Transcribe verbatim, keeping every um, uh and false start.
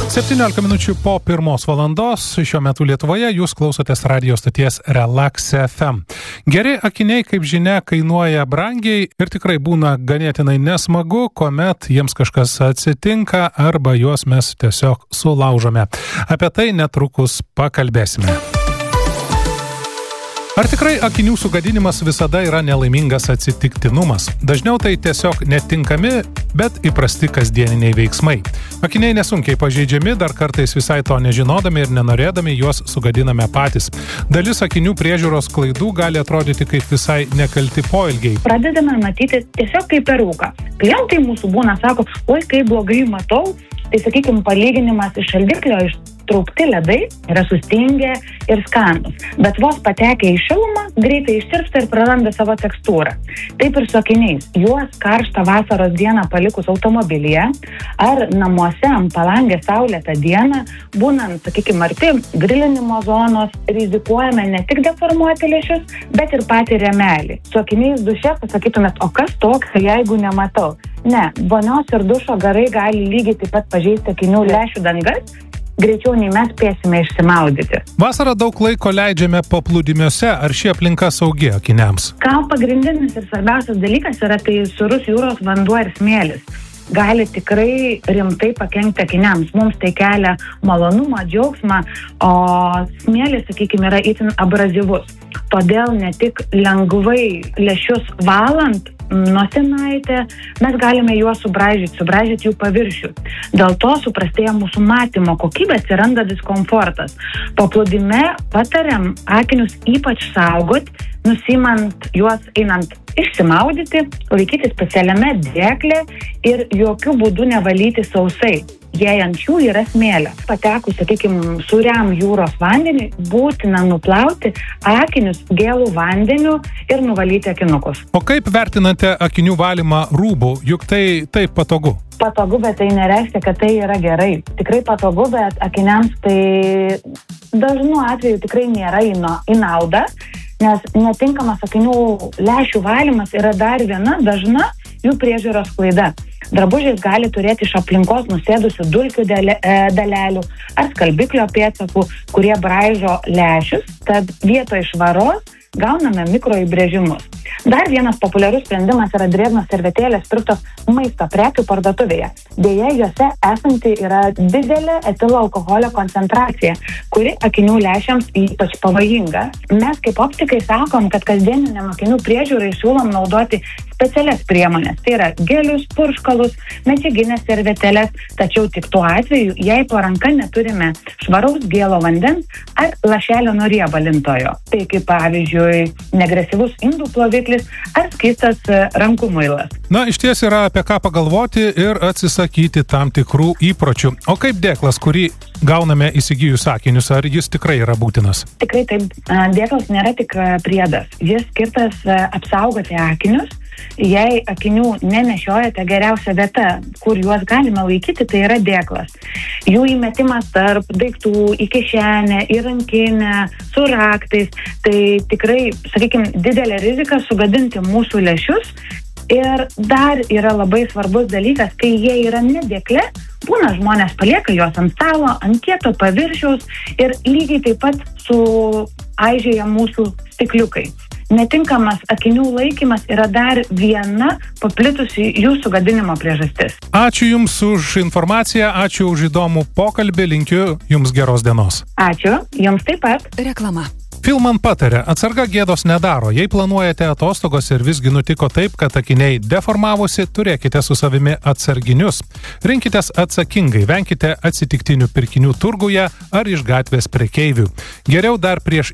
septyniolika minučių po pirmos valandos. Šiuo metu Lietuvoje jūs klausotės radio stoties Relax F M. Geri akiniai, kaip žinia, kainuoja brangiai ir tikrai būna ganėtinai nesmagu, kuomet jiems kažkas atsitinka arba juos mes tiesiog sulaužome. Apie tai netrukus pakalbėsime. Ar tikrai akinių sugadinimas visada yra nelaimingas atsitiktinumas? Dažniau tai tiesiog netinkami, bet įprasti kasdieniniai veiksmai. Akiniai nesunkiai pažeidžiami, dar kartais visai to nežinodami ir nenorėdami juos sugadiname patys. Dalis akinių priežiūros klaidų gali atrodyti kaip visai nekalti poelgiai. Pradedame matyti tiesiog kaip per rūką. Klientai mūsų būna sako, oi, kaip blogai matau, tai sakykime, palyginimas iš šaldiklio ištraukti ledai yra sustingę ir skanus, bet vos patekę į šilumą greitai ištirpsta ir praranda savo tekstūrą. Taip ir su akiniais. Juos karštą vasaros dieną palikus automobilyje ar namuose ant palangės saulėtą dieną, būnant, sakykime, arti grilinimo zonos, rizikuojame ne tik deformuoti lęšius, bet ir patį rėmelį. Su akiniais duše pasakytumėt, o kas toks, jeigu nematau? Ne, vonios ir dušo garai gali lygiai taip pat pažeisti akinių lęšių dangas, greičiau nei mes spėsime išsimaudyti. Vasarą daug laiko leidžiame paplūdimiuose, ar ši aplinka saugi akiniams? Gal pagrindinis ir svarbiausias dalykas yra tai sūrus jūros vanduo ir smėlis. Gali tikrai rimtai pakenkti akiniams. Mums tai kelia malonumą, džiaugsmą, o smėlis, sakykime, yra itin abrazyvus. Todėl ne tik lengvai lęšius valant nosinaitę, mes galime juos subraižyti, subraižyti jų paviršių. Dėl to suprastėja mūsų matymo kokybė, atsiranda diskomfortas. Paplūdime patariam akinius ypač saugot, nusimant juos einant išsimaudyti, laikyti specialiame dėkle ir jokių būdų nevalyti sausai, jei ant jų yra smėlio. Patekus, sakykime, sūriam jūros vandeniui, būtina nuplauti akinius gėlų vandeniu ir nuvalyti akinukus. O kaip vertinate akinių valymą rūbų, juk tai taip patogu? Patogu, bet tai nereiškia, kad tai yra gerai. Tikrai patogu, bet akiniams tai dažnu atveju tikrai nėra į naudą, nes netinkamas akinių lęšių valymas yra dar viena dažna jų priežiūros klaida. Drabužis gali turėti iš aplinkos nusėdusių dulkių dalelių ar skalbiklio pėdsakų, kurie braižo lęšius, tad vietoj švaros gauname mikroįbrėžimus. Dar vienas populiarus sprendimas yra drėgnos servetėlės pirktos maisto prekių parduotuvėje. Deja, jose esanti yra didelė etilo alkoholio koncentracija, kuri akinių lęšiams ypač pavojinga. Mes kaip optikai sakom, kad kasdieniniam akinių priežiūrai siūlom naudoti specialias priemonės. Tai yra gelius, purškalus, medžiaginės servetėlės, tačiau tik tuo atveju, jei po ranka neturime švaraus gėlo vandens ar lašelio nuo riebalintojo. Tai kaip pavyzdžiui negresyvus indų ploviklis ar skystas rankų muilas. Na, iš ties yra apie ką pagalvoti ir atsisakyti tam tikrų įpročių. O kaip dėklas, kurį gauname įsigijus akinius, ar jis tikrai yra būtinas? Tikrai taip. Dėklas nėra tik priedas. Jis skirtas apsaugoti akinius. Jei akinių nenešiojate, geriausia vieta, kur juos galime laikyti, tai yra dėklas. Jų įmetimas tarp daiktų į kišenę, į rankinę, su raktais, tai tikrai, sakykime, didelė rizika sugadinti mūsų lęšius. Ir dar yra labai svarbus dalykas, kai jie yra nedėkle, būna žmonės palieka juos ant stalo, ant kieto paviršiaus ir lygiai taip pat suaižėja mūsų stikliukai. Netinkamas akinių laikymas yra dar viena paplitusi jų sugadinimo priežastis. Ačiū Jums už informaciją, ačiū už įdomų pokalbį, linkiu Jums geros dienos. Ačiū, Jums taip pat. Reklama. Filman pataria, atsarga gėdos nedaro. Jei planuojate atostogos ir visgi nutiko taip, kad akiniai deformavosi, turėkite su savimi atsarginius. Rinkitės atsakingai, venkite atsitiktinių pirkinių turguje ar iš gatvės prekeivių. Geriau dar prieš